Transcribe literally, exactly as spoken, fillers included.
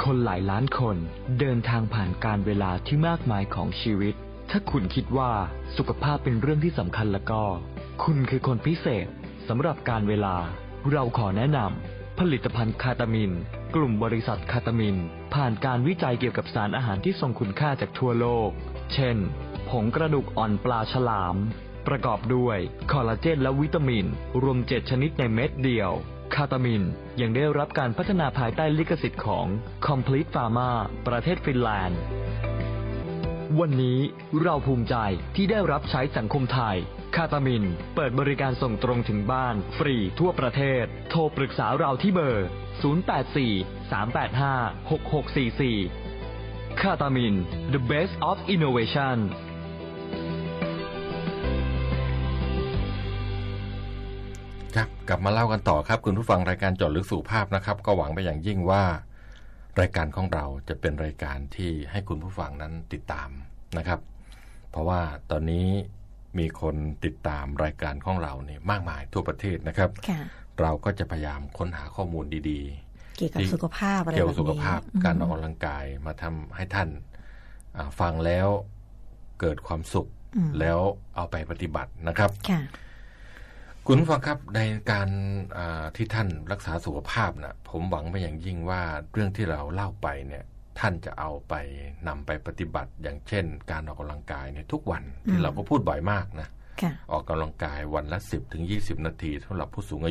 คนหลายล้านคนเดินทางผ่านการเวลาที่มากมายของชีวิตถ้าคุณคิดว่าสุขภาพเป็นเรื่องที่สำคัญแล้วก็คุณคือคนพิเศษสำหรับการเวลาเราขอแนะนำผลิตภัณฑ์คาตามินกลุ่มบริษัทคาตามินผ่านการวิจัยเกี่ยวกับสารอาหารที่ทรงคุณค่าจากทั่วโลกเช่นผงกระดูกอ่อนปลาฉลามประกอบด้วยคอลลาเจนและวิตามินรวมเจ็ดชนิดในเม็ดเดียวคาตามินยังได้รับการพัฒนาภายใต้ลิขสิทธิ์ของ Complete Pharma ประเทศฟินแลนด์วันนี้เราภูมิใจที่ได้รับใช้สังคมไทยคาตามินเปิดบริการส่งตรงถึงบ้านฟรีทั่วประเทศโทรปรึกษาเราที่เบอร์ศูนย์ แปด สี่ สาม แปด ห้า หก หก สี่ สี่คาตามิน The Best of Innovation ครับกลับมาเล่ากันต่อครับคุณผู้ฟังรายการเจาะลึกสุขภาพนะครับก็หวังไปอย่างยิ่งว่ารายการของเราจะเป็นรายการที่ให้คุณผู้ฟังนั้นติดตามนะครับเพราะว่าตอนนี้มีคนติดตามรายการของเราเนี่ยมากมายทั่วประเทศนะครับเราก็จะพยายามค้นหาข้อมูลดีๆเกี่ยวกับสุขภาพอะไรแบบนี้เกี่ยวกับสุขภาพการออกกำลังกายมาทำให้ท่านฟังแล้วเกิดความสุขแล้วเอาไปปฏิบัตินะครับคุณผู้ฟังครับในการที่ท่านรักษาสุขภาพนะผมหวังไปอย่างยิ่งว่าเรื่องที่เราเล่าไปเนี่ยท่านจะเอาไปนำไปปฏิบัติอย่างเช่นการออกกำลังกายในทุกวันที่เราก็พูดบ่อยมากนะออกกำลังกายวันละสิบถึงยี่สิบนาทีสำหรับผู้สูงอายุ